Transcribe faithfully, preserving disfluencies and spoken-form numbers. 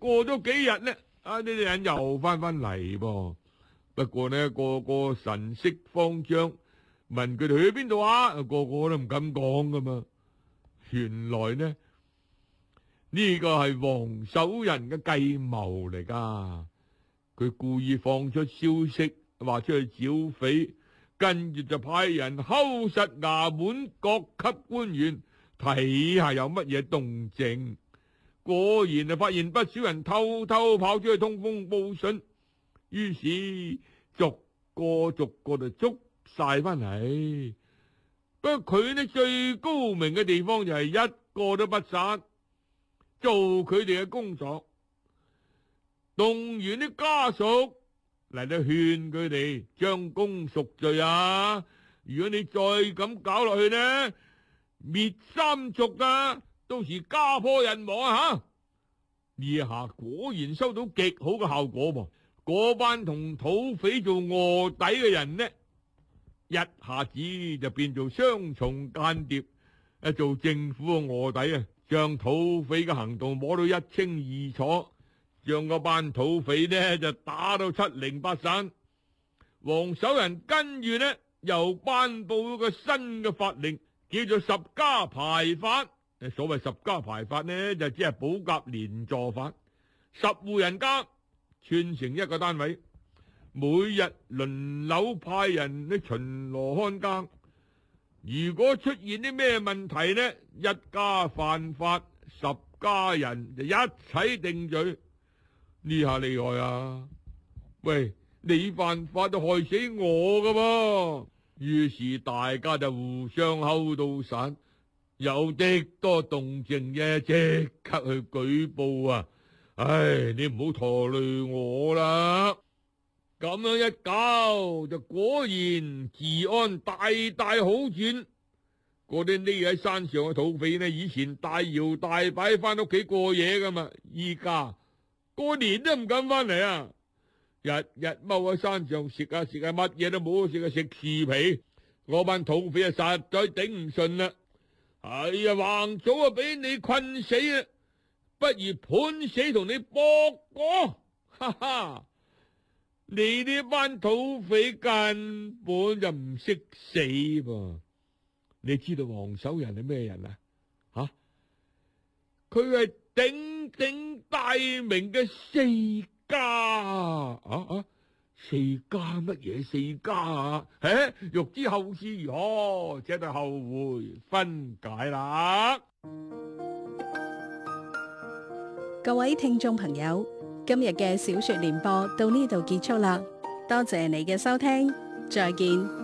過咗幾日呢，啊呢啲人又翻翻嚟噃。不過呢，個個神色慌張，問佢哋去邊度啊？個個都唔敢講噶嘛。原來呢，呢個係王守仁嘅計謀嚟噶。佢故意放出消息，話出去剿匪，跟住就派人睺實衙門各級官員，睇下有乜嘢動靜。果然就發現不少人偷偷跑出去通風報信。於是逐個逐個就捉晒翻嚟。不過佢呢，最高明嘅地方就係一個都不殺，做佢哋嘅工作，動員啲家屬嚟到勸佢哋將功贖罪啊！如果你再咁搞落去呢，滅三族啊，到時家破人亡啊！吓，呢下果然收到極好嘅效果噃。嗰班同土匪做臥底嘅人呢，一下子就變做雙重間諜，一做政府嘅臥底啊，將土匪嘅行動摸到一清二楚，將嗰班土匪呢就打到七零八散。王守仁跟住呢又頒布咗個新嘅法令，叫做十家排法。所謂十家排法呢，就只係保甲連坐法，十戶人家串成一個單位，每日輪流派人去巡邏看更。如果出現啲咩問題呢，一家犯法，十家人就一齊定罪。呢下厲害啊！喂，你犯法就害死我噶噃。於是大家就互相毆到散，有啲多動靜嘅即刻去舉報啊！唉，你唔好拖累我啦。咁樣一搞就果然治安大大好轉。嗰啲匿喺山上嘅土匪呢，以前大搖大擺翻屋企過夜噶嘛，依家過年都唔敢翻嚟啊！日日踎喺山上食下食下，乜嘢都冇食啊，食樹皮。嗰班土匪啊，實在頂唔順啦。哎呀，橫早啊俾你困死啊，不如判死同你搏過。哈哈，你呢班土匪根本就唔識死噃。你知道王守仁係咩人啊？吓，佢係鼎鼎大名嘅四家啊啊！四家乜嘢四家啊？誒，欲知後事如何，且待後回分解啦。 各位聽眾朋友，今日嘅小說聯播到呢度結束啦，多謝你嘅收聽，再見。